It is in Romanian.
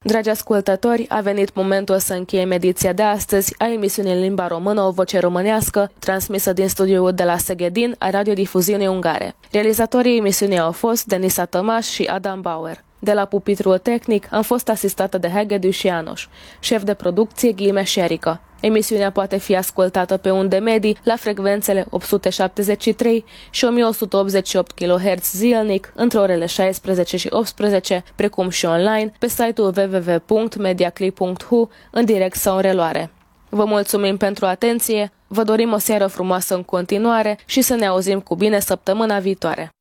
Dragi ascultători, a venit momentul să încheiem ediția de astăzi a emisiunii în limba română O Voce Românească, transmisă din studioul de la Szegedin a radiodifuziunii ungare. Realizatorii emisiunii au fost Denisa Tămaș și Adam Bauer. De la pupitrul tehnic am fost asistată de Hegedus și János, șef de producție Ghime Șerică. Emisiunea poate fi ascultată pe unde medii la frecvențele 873 și 1188 kHz zilnic între orele 16 și 18, precum și online pe site-ul www.mediaclip.hu în direct sau în reluare. Vă mulțumim pentru atenție, vă dorim o seară frumoasă în continuare și să ne auzim cu bine săptămâna viitoare.